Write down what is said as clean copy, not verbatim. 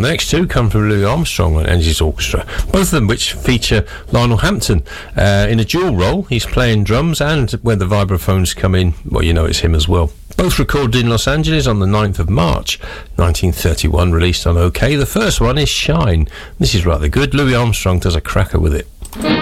The next two come from Louis Armstrong and his orchestra, both of them which feature Lionel Hampton in a dual role. He's playing drums, and when the vibraphones come in, well, you know it's him as well. Both recorded in Los Angeles on the 9th of March 1931, released on OK. The first one is Shine. This is rather good. Louis Armstrong does a cracker with it.